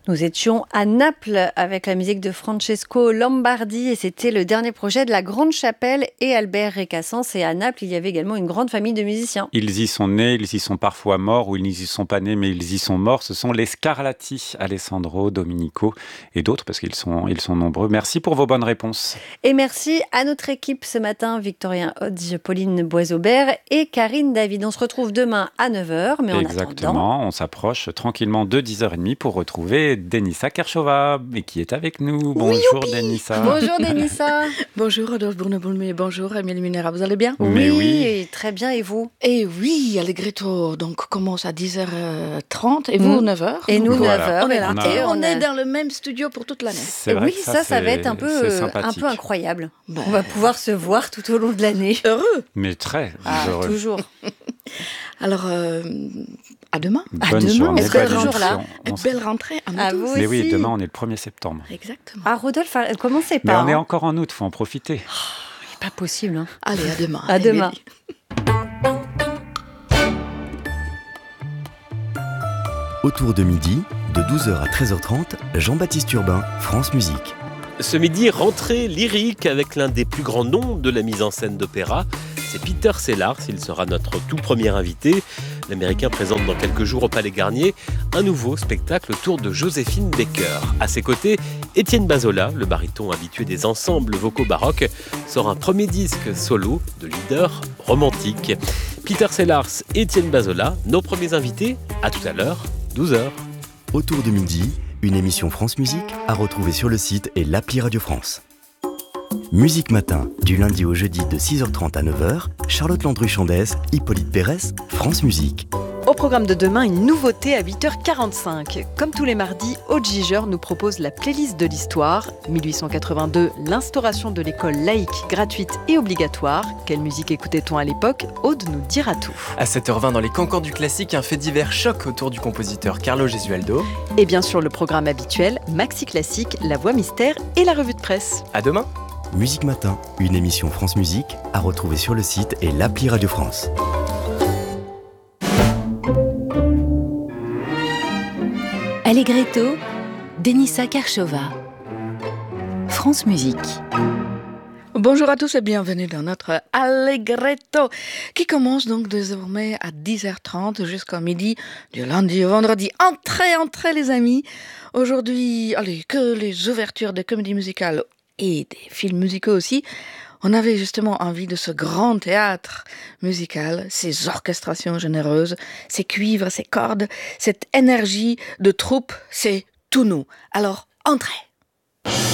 Nous étions à Naples avec la musique de Francesco Lombardi et c'était le dernier projet de la Grande Chapelle et Albert Recasens. Et à Naples, il y avait également une grande famille de musiciens. Ils y sont nés, ils y sont parfois morts, ou ils n'y y sont pas nés, mais ils y sont morts. Ce sont les Scarlatti, Alessandro, Domenico et d'autres, parce qu'ils sont nombreux. Merci pour vos bonnes réponses. Et merci à notre équipe ce matin, Victorien Hodge, Pauline Boisaubert et Karine David. On se retrouve demain à 9h, mais en attendant... Exactement, on s'approche tranquillement de 10h30 pour retrouver Denissa Kershova, qui est avec nous. Bonjour Denissa. Bonjour Denissa. Bonjour Rodolphe Bourneboulmé, bonjour Amélie Munera, vous allez bien? Mais oui, très bien, et vous? Et oui, Allegretto donc commence à 10h30 et vous 9h. Et nous Voilà. 9h. On est là. Et on est dans le même studio pour toute l'année. C'est vrai oui, que ça va être un peu incroyable. On va pouvoir se voir tout au long de l'année. Heureux. Mais très heureux. Toujours. Alors, à demain. Bonne demain, journée, est-ce que bonne toujours là émission. Belle rentrée à nous À tous. vous Mais oui, aussi. demain on est le 1er septembre. Exactement. Ah, Rodolphe, commencez Mais pas. on est encore en août, faut en profiter. C'est pas possible. Hein. Allez, à demain. À demain. Autour de midi, de 12h à 13h30, Jean-Baptiste Urbain, France Musique. Ce midi, rentrée lyrique avec l'un des plus grands noms de la mise en scène d'opéra. C'est Peter Sellars, il sera notre tout premier invité. L'Américain présente dans quelques jours au Palais Garnier un nouveau spectacle autour de Joséphine Baker. À ses côtés, Étienne Bazola, le baryton habitué des ensembles vocaux baroques, sort un premier disque solo de leader romantique. Peter Sellars et Étienne Bazola, nos premiers invités, à tout à l'heure, 12h. Autour de midi, une émission France Musique à retrouver sur le site et l'appli Radio France. Musique Matin, du lundi au jeudi de 6h30 à 9h, Charlotte Landru-Chandès, Hippolyte Pérès, France Musique. Au programme de demain, une nouveauté à 8h45. Comme tous les mardis, Aude Giger nous propose la playlist de l'histoire. 1882, l'instauration de l'école laïque, gratuite et obligatoire. Quelle musique écoutait-on à l'époque? Aude nous dira tout. À 7h20 dans les cancans du classique, un fait divers choc autour du compositeur Carlo Gesualdo. Et bien sûr le programme habituel, Maxi Classique, la voix mystère et la revue de presse. À demain. Musique Matin, une émission France Musique à retrouver sur le site et l'appli Radio France. Allegretto, Denissa Kershova, France Musique. Bonjour à tous et bienvenue dans notre Allegretto qui commence donc désormais à 10h30 jusqu'à midi du lundi au vendredi. Entrez les amis. Aujourd'hui, allez, que les ouvertures des comédies musicales et des films musicaux aussi. On avait justement envie de ce grand théâtre musical, ces orchestrations généreuses, ces cuivres, ces cordes, cette énergie de troupe, c'est tout nous. Alors, entrez!